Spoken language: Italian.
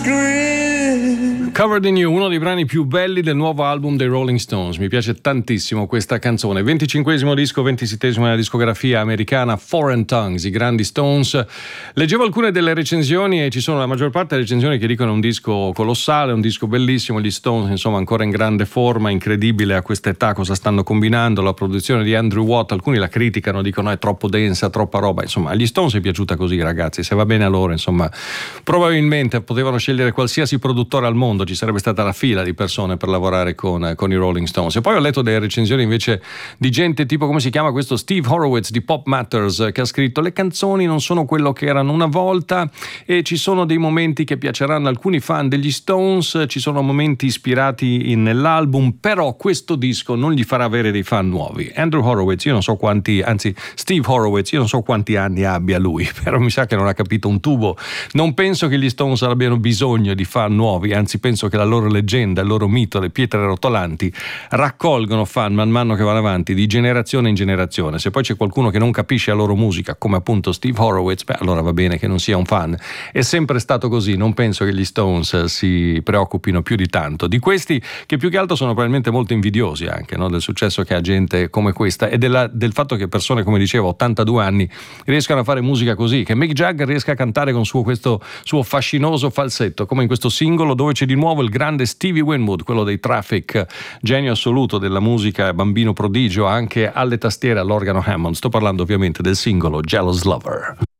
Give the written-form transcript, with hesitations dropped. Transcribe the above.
Covered in You, uno dei brani più belli del nuovo album dei Rolling Stones. Mi piace tantissimo questa canzone. 25esimo disco, 27esimo nella discografia americana, Foreign Tongues, i grandi Stones. Leggevo alcune delle recensioni e ci sono la maggior parte delle recensioni che dicono un disco colossale, un disco bellissimo. Gli Stones, insomma, ancora in grande forma, incredibile a questa età cosa stanno combinando. La produzione di Andrew Watt, alcuni la criticano, dicono è troppo densa, troppa roba. Insomma, agli Stones è piaciuta così, ragazzi. Se va bene a loro, insomma, probabilmente potevano scegliere qualsiasi produttore al mondo, ci sarebbe stata la fila di persone per lavorare con i Rolling Stones. E poi ho letto delle recensioni invece di gente tipo, come si chiama questo Steve Horowitz di Pop Matters, che ha scritto: le canzoni non sono quello che erano una volta e ci sono dei momenti che piaceranno a alcuni fan degli Stones, ci sono momenti ispirati nell'album, però questo disco non gli farà avere dei fan nuovi. Andrew Horowitz, io non so quanti, anzi Steve Horowitz, io non so quanti anni abbia lui, però mi sa che non ha capito un tubo. Non penso che gli Stones abbiano bisogno di fan nuovi, anzi penso che la loro leggenda, il loro mito, le pietre rotolanti raccolgono fan man mano che vanno avanti di generazione in generazione. Se poi c'è qualcuno che non capisce la loro musica, come appunto Steve Horowitz, beh, allora va bene che non sia un fan. È sempre stato così, non penso che gli Stones si preoccupino più di tanto di questi, che più che altro sono probabilmente molto invidiosi anche, no? Del successo che ha gente come questa e del fatto che persone, come dicevo, 82 anni riescano a fare musica così, che Mick Jagger riesca a cantare con questo suo fascinoso falsetto, come in questo singolo dove c'è di nuovo il grande Stevie Winwood, quello dei Traffic, genio assoluto della musica, bambino prodigio anche alle tastiere, all'organo Hammond. Sto parlando ovviamente del singolo Jealous Lover.